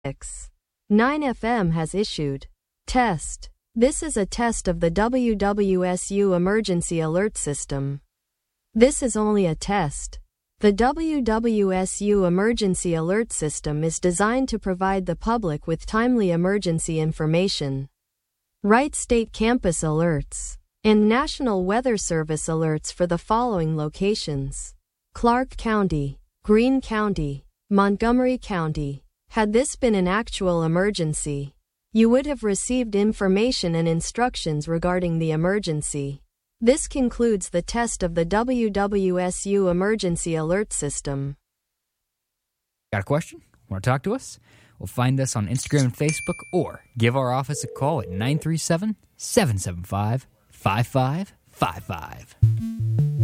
9FM has issued. Test. This is a test of the WWSU Emergency Alert System. This is only a test. The WWSU Emergency Alert System is designed to provide the public with timely emergency information. Write state campus alerts and National Weather Service alerts for the following locations: Clark County, Greene County, Montgomery County. Had this been an actual emergency, you would have received information and instructions regarding the emergency. This concludes the test of the WWSU Emergency Alert System. Got a question? Want to talk to us? Well, find us on Instagram and Facebook or give our office a call at 937-775-5555.